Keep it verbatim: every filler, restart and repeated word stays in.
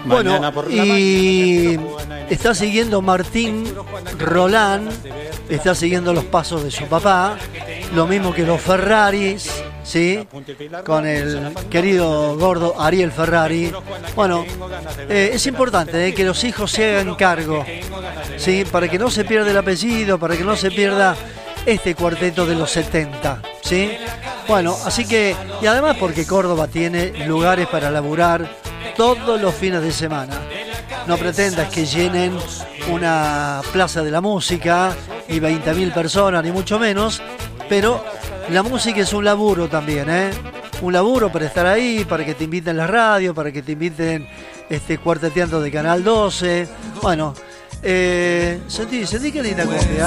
Bueno, y está siguiendo Martín Rolán, está siguiendo los pasos de su papá, lo mismo que los Ferraris, ¿sí? Con el querido gordo Ariel Ferrari. Bueno, eh, es importante eh, que los hijos se hagan cargo, ¿sí? Para que no se pierda el apellido, para que no se pierda este cuarteto de los setenta, ¿sí? Bueno, así que, y además porque Córdoba tiene lugares para laburar todos los fines de semana. No pretendas que llenen una plaza de la música y veinte mil personas, ni mucho menos, pero la música es un laburo también, ¿eh? Un laburo para estar ahí, para que te inviten la radio, para que te inviten este, cuarteteando de Canal doce. Bueno, eh, sentí, sentí que linda cumbia,